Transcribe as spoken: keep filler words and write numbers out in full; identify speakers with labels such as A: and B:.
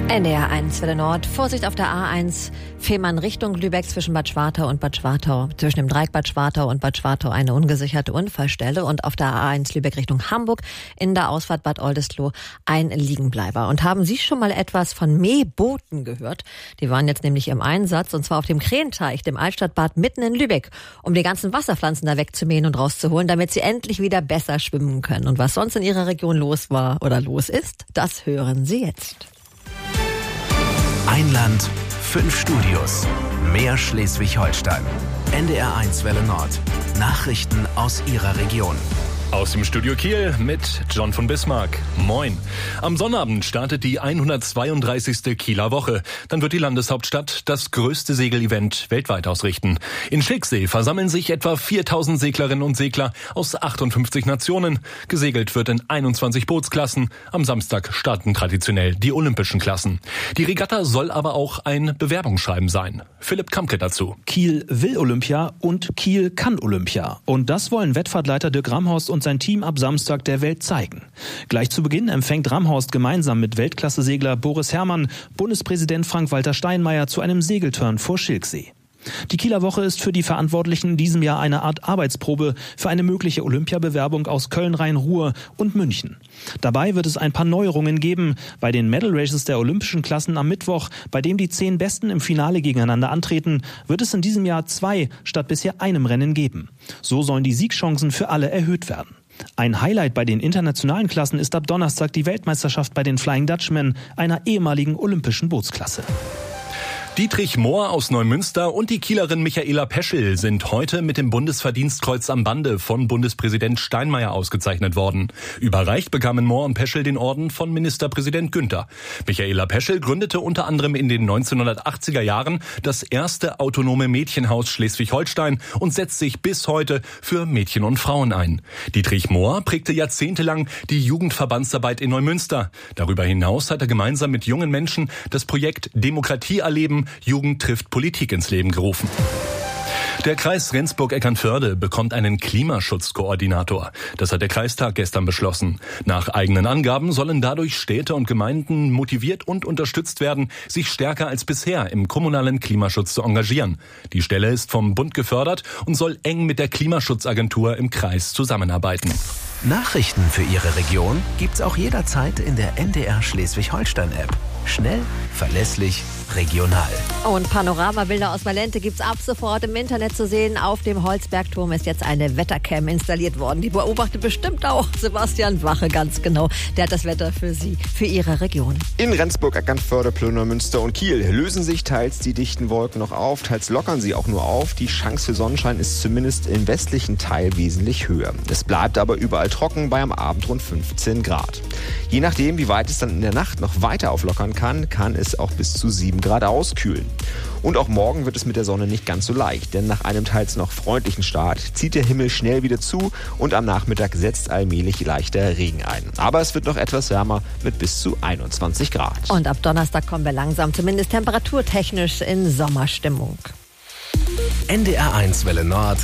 A: N D R eins Welle Nord. Vorsicht auf der A eins Fehmarn Richtung Lübeck zwischen Bad Schwartau und Bad Schwartau. Zwischen dem Dreieck Bad Schwartau und Bad Schwartau eine ungesicherte Unfallstelle. Und auf der A eins Lübeck Richtung Hamburg in der Ausfahrt Bad Oldesloe ein Liegenbleiber. Und haben Sie schon mal etwas von Mähbooten gehört? Die waren jetzt nämlich im Einsatz, und zwar auf dem Krähenteich, dem Altstadtbad mitten in Lübeck, um die ganzen Wasserpflanzen da wegzumähen und rauszuholen, damit sie endlich wieder besser schwimmen können. Und was sonst in Ihrer Region los war oder los ist, das hören Sie jetzt.
B: Ein Land, fünf Studios, mehr Schleswig-Holstein. N D R eins Welle Nord. Nachrichten aus Ihrer Region.
C: Aus dem Studio Kiel mit John von Bismarck. Moin. Am Sonnabend startet die hundertzweiunddreißigste Kieler Woche. Dann wird die Landeshauptstadt das größte Segelevent weltweit ausrichten. In Schilksee versammeln sich etwa viertausend Seglerinnen und Segler aus achtundfünfzig Nationen. Gesegelt wird in einundzwanzig Bootsklassen. Am Samstag starten traditionell die olympischen Klassen. Die Regatta soll aber auch ein Bewerbungsschreiben sein. Philipp Kamke dazu.
D: Kiel will Olympia und Kiel kann Olympia. Und das wollen Wettfahrtleiter Dirk Ramhorst und sein Team ab Samstag der Welt zeigen. Gleich zu Beginn empfängt Ramhorst gemeinsam mit Weltklasse-Segler Boris Herrmann Bundespräsident Frank-Walter Steinmeier zu einem Segelturn vor Schilksee. Die Kieler Woche ist für die Verantwortlichen in diesem Jahr eine Art Arbeitsprobe für eine mögliche Olympiabewerbung aus Köln, Rhein-Ruhr und München. Dabei wird es ein paar Neuerungen geben. Bei den Medal Races der olympischen Klassen am Mittwoch, bei dem die zehn Besten im Finale gegeneinander antreten, wird es in diesem Jahr zwei statt bisher einem Rennen geben. So sollen die Siegchancen für alle erhöht werden. Ein Highlight bei den internationalen Klassen ist ab Donnerstag die Weltmeisterschaft bei den Flying Dutchmen, einer ehemaligen olympischen Bootsklasse.
C: Dietrich Mohr aus Neumünster und die Kielerin Michaela Peschel sind heute mit dem Bundesverdienstkreuz am Bande von Bundespräsident Steinmeier ausgezeichnet worden. Überreicht bekamen Mohr und Peschel den Orden von Ministerpräsident Günther. Michaela Peschel gründete unter anderem in den neunzehnhundertachtziger Jahren das erste autonome Mädchenhaus Schleswig-Holstein und setzt sich bis heute für Mädchen und Frauen ein. Dietrich Mohr prägte jahrzehntelang die Jugendverbandsarbeit in Neumünster. Darüber hinaus hat er gemeinsam mit jungen Menschen das Projekt Demokratie erleben, Jugend trifft Politik ins Leben gerufen. Der Kreis Rendsburg-Eckernförde bekommt einen Klimaschutzkoordinator. Das hat der Kreistag gestern beschlossen. Nach eigenen Angaben sollen dadurch Städte und Gemeinden motiviert und unterstützt werden, sich stärker als bisher im kommunalen Klimaschutz zu engagieren. Die Stelle ist vom Bund gefördert und soll eng mit der Klimaschutzagentur im Kreis zusammenarbeiten.
B: Nachrichten für Ihre Region gibt's auch jederzeit in der N D R Schleswig-Holstein-App. Schnell, verlässlich, regional.
A: Und Panoramabilder aus Malente gibt's ab sofort im Internet zu sehen. Auf dem Holzbergturm ist jetzt eine Wettercam installiert worden. Die beobachtet bestimmt auch Sebastian Wache ganz genau. Der hat das Wetter für Sie, für Ihre Region.
E: In Rendsburg, Eckernförde, Plön, Münster und Kiel lösen sich teils die dichten Wolken noch auf, teils lockern sie auch nur auf. Die Chance für Sonnenschein ist zumindest im westlichen Teil wesentlich höher. Es bleibt aber überall trocken, bei am Abend rund fünfzehn Grad. Je nachdem, wie weit es dann in der Nacht noch weiter auflockern kann, kann es auch bis zu sieben Grad auskühlen. Und auch morgen wird es mit der Sonne nicht ganz so leicht, denn nach einem teils noch freundlichen Start zieht der Himmel schnell wieder zu und am Nachmittag setzt allmählich leichter Regen ein. Aber es wird noch etwas wärmer mit bis zu einundzwanzig Grad.
A: Und ab Donnerstag kommen wir langsam, zumindest temperaturtechnisch, in Sommerstimmung.
B: N D R eins Welle Nord